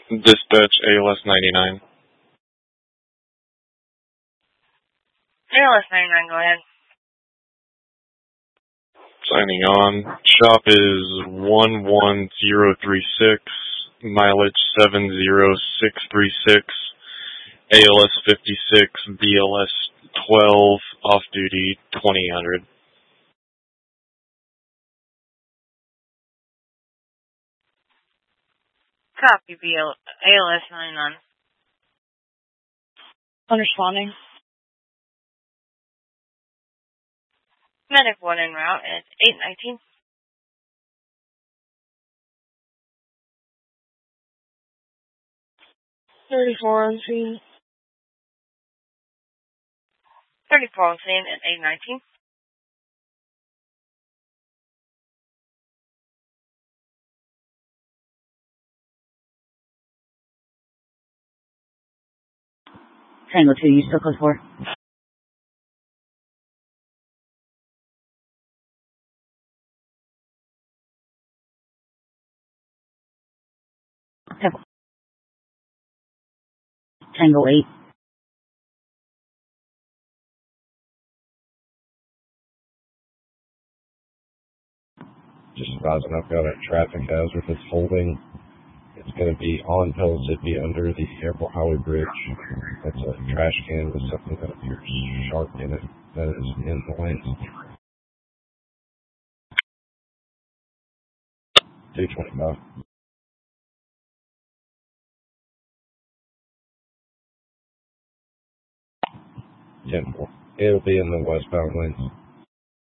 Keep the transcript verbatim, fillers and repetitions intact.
Dispatch A L S ninety-nine. A L S ninety-nine, go ahead. Signing on. Shop is one one zero three six, mileage seven zero six three six, A L S fifty-six, B L S twelve, off duty twenty hundred. Copy, B L A L S ninety-nine. Unresponding. Medic one en route at eight nineteen. thirty-four on scene. thirty-four on scene at eight nineteen. Tango two, you still close four? Tango eight. Just advising I've got a traffic hazard that's holding. It's going to be on Pellissippi under the Airport Highway Bridge. That's a trash can with something that appears sharp in it that is in the lane. two twenty-five. ten four. It'll be in the westbound lane.